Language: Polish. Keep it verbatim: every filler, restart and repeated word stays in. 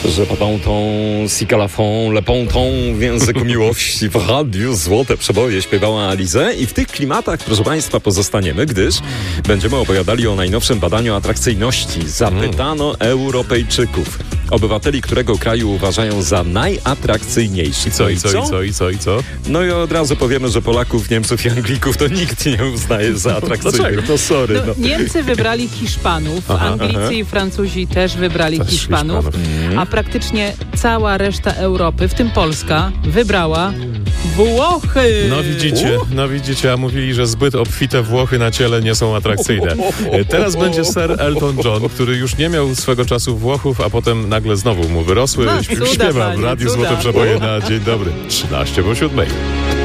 że patątą, si calafon, lepontą w języku miłości w radiu Złote Przeboje śpiewała Alizée i w tych klimatach, proszę Państwa, pozostaniemy, gdyż będziemy opowiadali o najnowszym badaniu atrakcyjności. Zapytano Europejczyków, obywateli którego kraju uważają za najatrakcyjniejszy. I co, i co, i co, i co, i co? No i od razu powiemy, że Polaków, Niemców i Anglików to nikt nie uznaje za atrakcyjnych. Dlaczego? To sorry. No, No. Niemcy wybrali Hiszpanów, Aha, Anglicy aha. i Francuzi też wybrali Też Hiszpanów, Hiszpanów. a praktycznie cała reszta Europy, w tym Polska, wybrała Włochy. No widzicie, no widzicie, a mówili, że zbyt obfite Włochy na ciele nie są atrakcyjne. E, Teraz będzie Sir Elton John, który już nie miał swego czasu Włochów, a potem nagle znowu mu wyrosły. No, Śpiewa cuda, w panie, Radiu cuda. Złote Przeboje na dzień dobry. trzynaście po siódmej.